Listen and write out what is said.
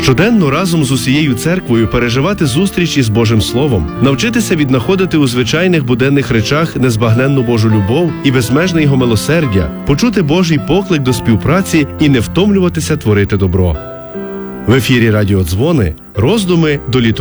Щоденно разом з усією церквою переживати зустріч із Божим Словом, навчитися віднаходити у звичайних буденних речах незбагненну Божу любов і безмежне Його милосердя, почути Божий поклик до співпраці і не втомлюватися творити добро. В ефірі Радіо Дзвони роздуми до літургії.